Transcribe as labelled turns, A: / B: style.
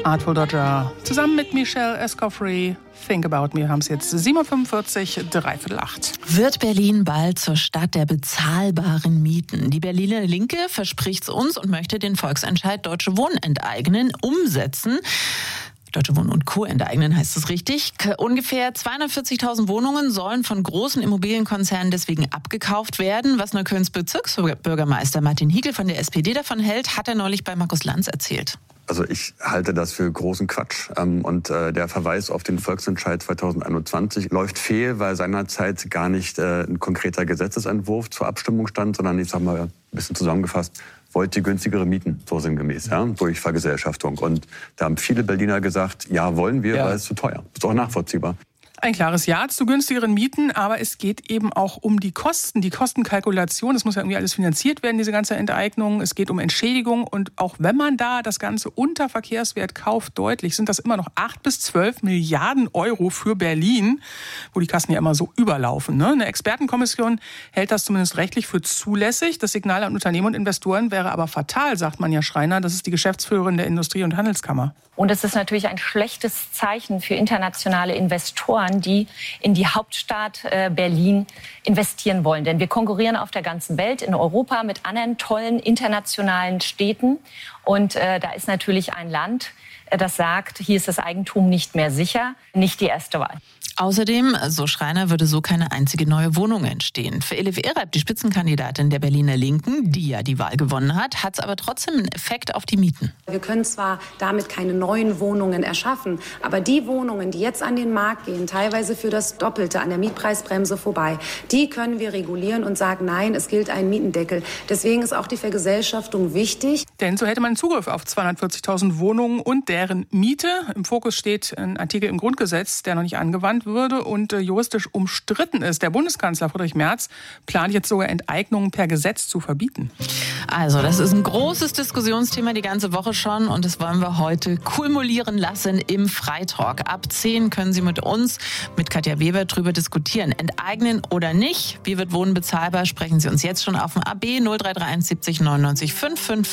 A: Artful Dodger zusammen mit Michelle Escoffery. Think About Me, haben es jetzt 7.45 Uhr, 7:45.
B: Wird Berlin bald zur Stadt der bezahlbaren Mieten? Die Berliner Linke verspricht es uns und möchte den Volksentscheid Deutsche Wohnen enteignen, umsetzen. Deutsche Wohnen und Co. enteignen heißt es richtig. Ungefähr 240.000 Wohnungen sollen von großen Immobilienkonzernen deswegen abgekauft werden. Was Neuköllns Bezirksbürgermeister Martin Hickel von der SPD davon hält, hat er neulich bei Markus Lanz erzählt.
C: Also ich halte das für großen Quatsch. Und der Verweis auf den Volksentscheid 2021 läuft fehl, weil seinerzeit gar nicht ein konkreter Gesetzesentwurf zur Abstimmung stand, sondern ich sage mal ein bisschen zusammengefasst, wollte günstigere Mieten, so sinngemäß, ja, durch Vergesellschaftung. Und da haben viele Berliner gesagt, ja, wollen wir, weil es zu teuer. Ist auch nachvollziehbar.
A: Ein klares Ja zu günstigeren Mieten, aber es geht eben auch um die Kosten, die Kostenkalkulation. Es muss ja irgendwie alles finanziert werden, diese ganze Enteignung. Es geht um Entschädigung und auch wenn man da das Ganze unter Verkehrswert kauft, deutlich, sind das immer noch 8 bis 12 Milliarden Euro für Berlin, wo die Kassen ja immer so überlaufen. Ne? Eine Expertenkommission hält das zumindest rechtlich für zulässig. Das Signal an Unternehmen und Investoren wäre aber fatal, sagt Manja Schreiner. Das ist die Geschäftsführerin der Industrie- und Handelskammer.
D: Und es ist natürlich ein schlechtes Zeichen für internationale Investoren, die in die Hauptstadt Berlin investieren wollen. Denn wir konkurrieren auf der ganzen Welt, in Europa, mit anderen tollen internationalen Städten. Und da ist natürlich ein Land, das sagt, hier ist das Eigentum nicht mehr sicher, nicht die erste Wahl.
B: Außerdem, so Schreiner, würde so keine einzige neue Wohnung entstehen. Für Elif Ereb, die Spitzenkandidatin der Berliner Linken, die ja die Wahl gewonnen hat, hat es aber trotzdem einen Effekt auf die Mieten.
E: Wir können zwar damit keine neuen Wohnungen erschaffen, aber die Wohnungen, die jetzt an den Markt gehen, teilweise für das Doppelte an der Mietpreisbremse vorbei, die können wir regulieren und sagen, nein, es gilt ein Mietendeckel. Deswegen ist auch die Vergesellschaftung wichtig.
A: Denn so hätte man Zugriff auf 240.000 Wohnungen und deren Miete. Im Fokus steht ein Artikel im Grundgesetz, der noch nicht angewandt würde und juristisch umstritten ist. Der Bundeskanzler Friedrich Merz plant jetzt sogar Enteignungen per Gesetz zu verbieten.
B: Also das ist ein großes Diskussionsthema die ganze Woche schon und das wollen wir heute kumulieren lassen im Freitalk. Ab 10 können Sie mit uns, mit Katja Weber, drüber diskutieren. Enteignen oder nicht? Wie wird Wohnen bezahlbar? Sprechen Sie uns jetzt schon auf dem AB 0331 70 99 55.